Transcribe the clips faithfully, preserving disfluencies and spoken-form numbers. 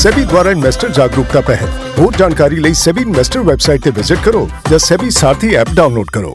सेबी द्वारा इन्वेस्टर जागरूकता पहल। ਹੋਰ ਜਾਣਕਾਰੀ ਲਈ ਸੈਬੀ ਇਨਵੈਸਟਰ ਵੈਬਸਾਈਟ ਤੇ ਵਿਜ਼ਿਟ ਕਰੋ ਜਾਂ ਸੈਬੀ ਸਾਰਥੀ ਐਪ ਡਾਊਨਲੋਡ ਕਰੋ।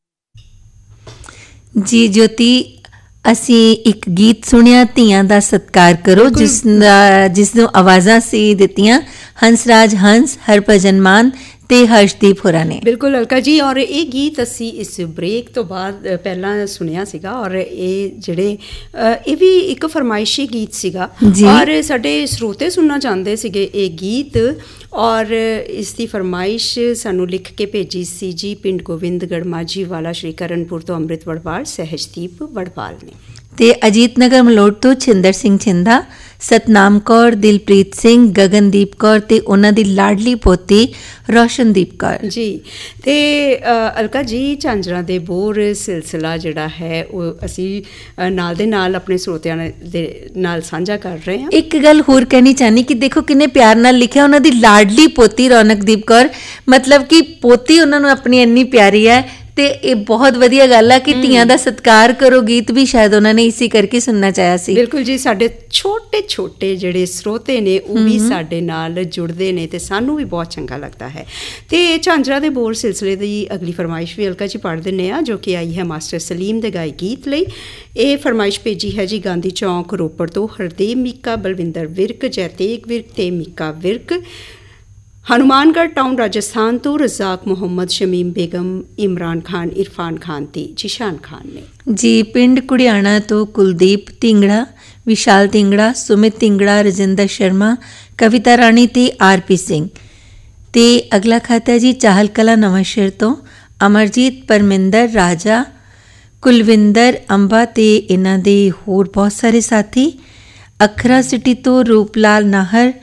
ਜੀ ਜੋਤੀ, ਅਸੀਂ ਇੱਕ ਗੀਤ ਸੁਣਿਆ ਧੀਆਂ ਦਾ ਸਤਿਕਾਰ ਕਰੋ, ਜਿਸ ਜਿਸ ਨੂੰ ਆਵਾਜ਼ਾਂ ਸੀ ਦਿੱਤੀਆਂ ਹੰਸਰਾਜ ਹੰਸ, ਹਰਭਜਨ ਮਾਨ ਤੇ ਹਰਸ਼ਦੀਪ ਹੋਰਾਂ ਨੇ। ਬਿਲਕੁਲ ਅਲਕਾ ਜੀ, ਔਰ ਇਹ ਗੀਤ ਅਸੀਂ ਇਸ ਬ੍ਰੇਕ ਤੋਂ ਬਾਅਦ ਪਹਿਲਾਂ ਸੁਣਿਆ ਸੀਗਾ, ਔਰ ਇਹ ਜਿਹੜੇ ਇਹ ਵੀ ਇੱਕ ਫਰਮਾਇਸ਼ੀ ਗੀਤ ਸੀਗਾ ਔਰ ਸਾਡੇ ਸਰੋਤੇ ਸੁਣਨਾ ਚਾਹੁੰਦੇ ਸੀਗੇ ਇਹ ਗੀਤ, ਔਰ ਇਸ ਦੀ ਫਰਮਾਇਸ਼ ਸਾਨੂੰ ਲਿਖ ਕੇ ਭੇਜੀ ਸੀ ਜੀ ਪਿੰਡ ਗੋਬਿੰਦਗੜ੍ਹ ਮਾਝੀ ਵਾਲਾ ਸ਼੍ਰੀ ਕਰਨਪੁਰ ਤੋਂ ਅੰਮ੍ਰਿਤ ਵੜਵਾਲ ਸਹਿਜਦੀਪ ਵੜਵਾਲ ਨੇ, ਤੇ ਅਜੀਤ ਨਗਰ ਮਲੋਟ ਤੋਂ ਛਿੰਦਰ ਸਿੰਘ ਛਿੰਦਾ, ਸਤਨਾਮ ਕੌਰ, ਦਿਲਪ੍ਰੀਤ ਸਿੰਘ, ਗਗਨਦੀਪ ਕੌਰ ਤੇ ਉਹਨਾਂ ਦੀ ਲਾਡਲੀ ਪੋਤੀ ਰੋਸ਼ਨਦੀਪ ਕੌਰ ਜੀ। ਤੇ ਅਲਕਾ ਜੀ, ਝਾਂਜਰਾਂ ਦੇ ਬੋਰ ਸਿਲਸਿਲਾ ਜਿਹੜਾ ਹੈ ਉਹ ਅਸੀਂ ਨਾਲ ਦੇ ਨਾਲ ਆਪਣੇ ਸਰੋਤਿਆਂ ਦੇ ਨਾਲ ਸਾਂਝਾ ਕਰ ਰਹੇ ਹਾਂ। ਇੱਕ ਗੱਲ ਹੋਰ ਕਹਿਣੀ ਚਾਹਨੀ ਕਿ ਦੇਖੋ ਕਿੰਨੇ ਪਿਆਰ ਨਾਲ ਲਿਖਿਆ, ਉਹਨਾਂ ਦੀ ਲਾਡਲੀ ਪੋਤੀ ਰੌਣਕਦੀਪ ਕੌਰ, ਮਤਲਬ ਕਿ ਪੋਤੀ ਉਹਨਾਂ ਨੂੰ ਆਪਣੀ ਇੰਨੀ ਪਿਆਰੀ ਹੈ। ਤੇ ਇਹ ਬਹੁਤ ਵਧੀਆ ਗੱਲ ਆ ਕਿ ਧੀਆਂ ਦਾ ਸਤਿਕਾਰ ਕਰੋ ਗੀਤ ਵੀ ਸ਼ਾਇਦ ਉਹਨਾਂ ਨੇ ਇਸੇ ਕਰਕੇ ਸੁਣਨਾ ਚਾਹਿਆ ਸੀ। ਬਿਲਕੁਲ ਜੀ, ਸਾਡੇ ਛੋਟੇ ਛੋਟੇ ਜਿਹੜੇ ਸਰੋਤੇ ਨੇ ਉਹ ਵੀ ਸਾਡੇ ਨਾਲ ਜੁੜਦੇ ਨੇ ਤੇ ਸਾਨੂੰ ਵੀ ਬਹੁਤ ਚੰਗਾ ਲੱਗਦਾ ਹੈ। ਤੇ ਝਾਂਜਰਾਂ ਦੇ ਬੋਰ ਸਿਲਸਿਲੇ ਦੀ ਅਗਲੀ ਫਰਮਾਇਸ਼ ਵੀ ਅਲਕਾ ਜੀ ਪੜ੍ਹ ਦਿੰਦੇ ਆ, ਜੋ ਕਿ ਆਈ ਹੈ ਮਾਸਟਰ ਸਲੀਮ ਦੇ ਗਾਏ ਗੀਤ ਲਈ। ਇਹ ਫਰਮਾਇਸ਼ ਭੇਜੀ ਹੈ ਜੀ ਗਾਂਧੀ ਚੌਂਕ ਰੋਪੜ ਤੋਂ ਹਰਦੇਵ ਮੀਕਾ, ਬਲਵਿੰਦਰ ਵਿਰਕ, ਜੈਤੇਗ ਵਿਰਕ ਤੇ ਮੀਕਾ ਵਿਰਕ। ਹਨੂਮਾਨਗੜ੍ਹ ਟਾਊਨ ਰਾਜਸਥਾਨ ਤੋਂ ਰਜ਼ਾਕ ਮੁਹੰਮਦ, ਸ਼ਮੀਮ ਬੇਗਮ, ਇਮਰਾਨ ਖਾਨ, ਇਰਫਾਨ ਖਾਨ ਤੇ ਜਿਸ਼ਾਨ ਖਾਨ ਨੇ ਜੀ। ਪਿੰਡ ਕੁੜਿਆਣਾ ਤੋਂ ਕੁਲਦੀਪ ਤਿੰਗੜਾ, ਵਿਸ਼ਾਲ ਤਿੰਗੜਾ, ਸੁਮਿਤ ਤਿੰਗੜਾ, ਰਜਿੰਦਰ ਸ਼ਰਮਾ, ਕਵਿਤਾ ਰਾਣੀ ਤੇ ਆਰ ਪੀ ਸਿੰਘ। ਤੇ ਅਗਲਾ ਖਾਤਾ ਜੀ ਚਾਹਲ ਕਲਾ ਨਵਾਂਸ਼ਹਿਰ ਤੋਂ ਅਮਰਜੀਤ, ਪਰਮਿੰਦਰ, ਰਾਜਾ, ਕੁਲਵਿੰਦਰ, ਅੰਬਾ ਤੇ ਇਹਨਾਂ ਦੇ ਹੋਰ ਬਹੁਤ ਸਾਰੇ ਸਾਥੀ। ਅਖਰਾ ਸਿਟੀ ਤੋਂ ਰੂਪਲਾਲ ਨਾਹਰ,